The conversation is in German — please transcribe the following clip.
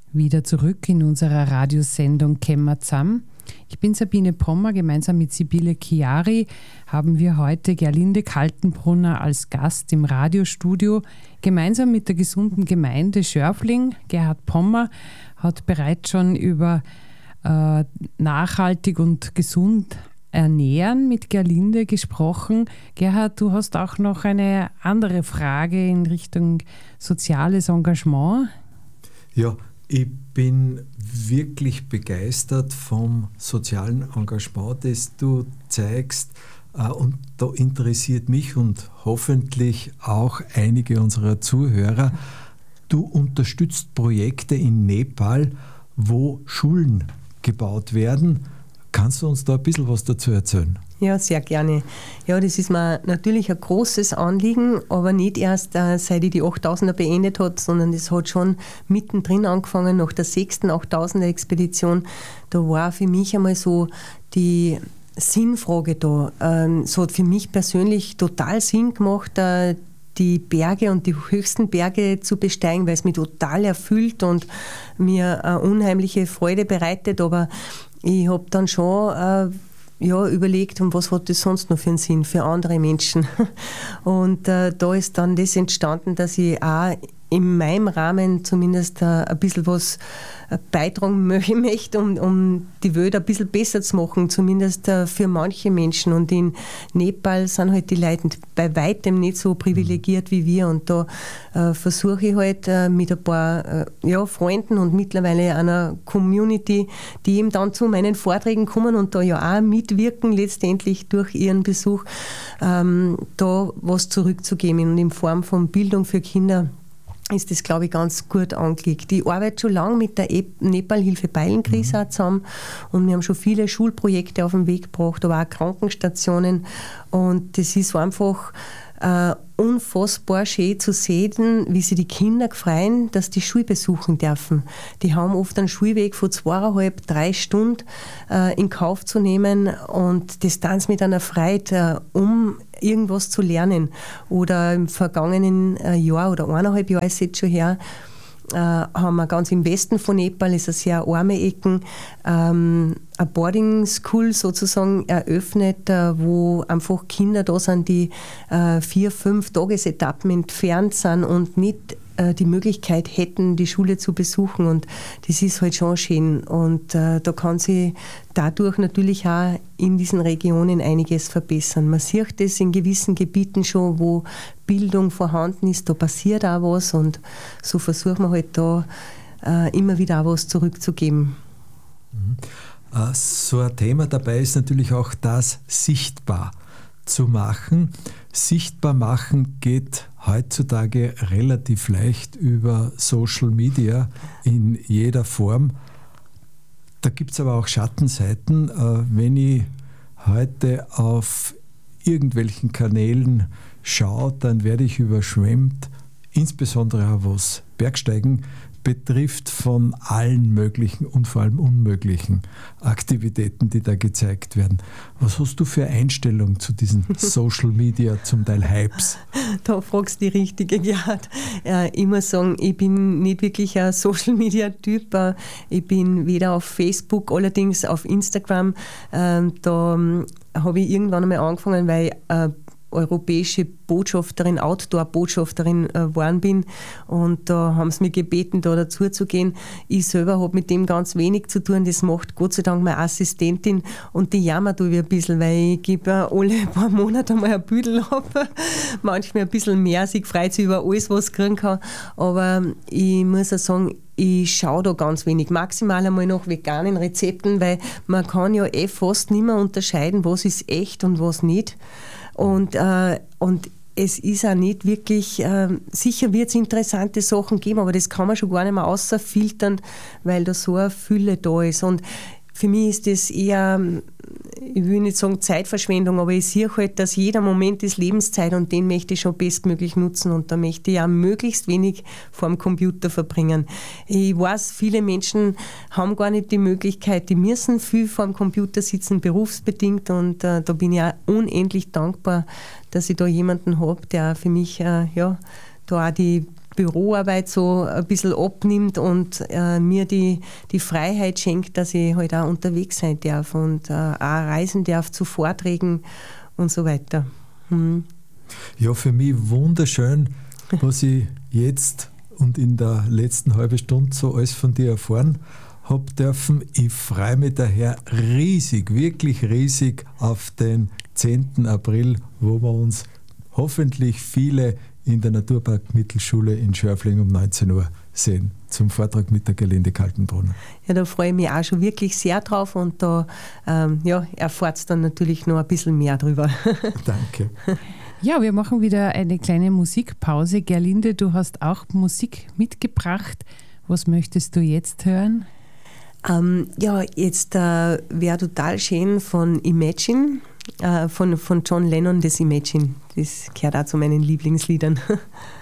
Wieder zurück in unserer Radiosendung Kämen wir zusammen. Ich bin Sabine Pommer, gemeinsam mit Sibylle Chiari haben wir heute Gerlinde Kaltenbrunner als Gast im Radiostudio. Gemeinsam mit der gesunden Gemeinde Schörfling. Gerhard Pommer hat bereits schon über nachhaltig und gesund ernähren mit Gerlinde gesprochen. Gerhard, du hast auch noch eine andere Frage in Richtung soziales Engagement. Ja, ich bin wirklich begeistert vom sozialen Engagement, das du zeigst. Und da interessiert mich und hoffentlich auch einige unserer Zuhörer. Du unterstützt Projekte in Nepal, wo Schulen gebaut werden. Kannst du uns da ein bisschen was dazu erzählen? Ja, sehr gerne. Ja, das ist mir natürlich ein großes Anliegen, aber nicht erst seit ich die 8000er beendet habe, sondern das hat schon mittendrin angefangen, nach der 6. 8000er Expedition. Da war für mich einmal so die Sinnfrage da. Es hat für mich persönlich total Sinn gemacht, die Berge und die höchsten Berge zu besteigen, weil es mich total erfüllt und mir eine unheimliche Freude bereitet. Aber ich habe dann schon überlegt, und was hat das sonst noch für einen Sinn für andere Menschen. Und da ist dann das entstanden, dass ich auch in meinem Rahmen zumindest ein bisschen was beitragen möchte, um die Welt ein bisschen besser zu machen, zumindest für manche Menschen. Und in Nepal sind halt die Leute bei weitem nicht so privilegiert wie wir. Und da versuche ich halt mit ein paar Freunden und mittlerweile einer Community, die eben dann zu meinen Vorträgen kommen und da ja auch mitwirken, letztendlich durch ihren Besuch, da was zurückzugeben. Und in Form von Bildung für Kinder ist das, glaube ich, ganz gut angelegt. Ich arbeite schon lange mit der Nepal-Hilfe Beilenkrise auch zusammen und wir haben schon viele Schulprojekte auf den Weg gebracht, aber auch Krankenstationen, und das ist einfach unfassbar schön zu sehen, wie sie die Kinder freuen, dass die Schule besuchen dürfen. Die haben oft einen Schulweg von 2,5-3 Stunden in Kauf zu nehmen, und das dann mit einer Freude, um irgendwas zu lernen. Oder im vergangenen Jahr oder 1,5 Jahre ist jetzt schon her, haben wir ganz im Westen von Nepal, ist eine sehr arme Ecken, eine Boarding School sozusagen eröffnet, wo einfach Kinder da sind, die 4-5 Tagesetappen entfernt sind und nicht die Möglichkeit hätten, die Schule zu besuchen, und das ist halt schon schön, und da kann sich dadurch natürlich auch in diesen Regionen einiges verbessern. Man sieht das in gewissen Gebieten schon, wo Bildung vorhanden ist, da passiert auch was, und so versuchen wir halt da immer wieder auch was zurückzugeben. So ein Thema dabei ist natürlich auch das sichtbar zu machen. Sichtbar machen geht heutzutage relativ leicht über Social Media in jeder Form. Da gibt es aber auch Schattenseiten. Wenn ich heute auf irgendwelchen Kanälen schaue, dann werde ich überschwemmt, insbesondere auch was Bergsteigen betrifft, von allen möglichen und vor allem unmöglichen Aktivitäten, die da gezeigt werden. Was hast du für Einstellung zu diesen Social Media, zum Teil Hypes? Da fragst du die Richtige, Gerhard. Ich muss sagen, ich bin nicht wirklich ein Social Media Typ. Ich bin weder auf Facebook, allerdings auf Instagram. Da habe ich irgendwann einmal angefangen, weil europäische Botschafterin, Outdoor-Botschafterin geworden bin, und da haben sie mich gebeten, da dazu zu gehen. Ich selber habe mit dem ganz wenig zu tun, das macht Gott sei Dank meine Assistentin, und die jammert ein bisschen, weil ich gebe alle paar Monate mal ein Büdel ab, manchmal ein bisschen mehr, sie freut sich über alles, was ich kriegen kann, aber ich muss auch sagen, ich schaue da ganz wenig, maximal einmal nach veganen Rezepten, weil man kann ja fast nicht mehr unterscheiden, was ist echt und was nicht. Und es ist auch nicht wirklich, sicher wird es interessante Sachen geben, aber das kann man schon gar nicht mehr rausfiltern, weil da so eine Fülle da ist. Und für mich ist das eher, ich will nicht sagen Zeitverschwendung, aber ich sehe halt, dass jeder Moment ist Lebenszeit, und den möchte ich schon bestmöglich nutzen, und da möchte ich auch möglichst wenig vor dem Computer verbringen. Ich weiß, viele Menschen haben gar nicht die Möglichkeit, die müssen viel vor dem Computer sitzen, berufsbedingt, und da bin ich auch unendlich dankbar, dass ich da jemanden habe, der für mich da auch die Büroarbeit so ein bisschen abnimmt und mir die Freiheit schenkt, dass ich halt auch unterwegs sein darf und auch reisen darf zu Vorträgen und so weiter. Ja, für mich wunderschön, was ich jetzt und in der letzten halben Stunde so alles von dir erfahren habe dürfen. Ich freue mich daher riesig, wirklich riesig auf den 10. April, wo wir uns hoffentlich viele in der Naturpark-Mittelschule in Schörfling um 19 Uhr sehen, zum Vortrag mit der Gerlinde Kaltenbrunner. Ja, da freue ich mich auch schon wirklich sehr drauf und da erfahrt ihr dann natürlich noch ein bisschen mehr drüber. Danke. Ja, wir machen wieder eine kleine Musikpause. Gerlinde, du hast auch Musik mitgebracht. Was möchtest du jetzt hören? Jetzt wäre total schön von Imagine, von John Lennon, das Imagine. Das gehört auch zu meinen Lieblingsliedern.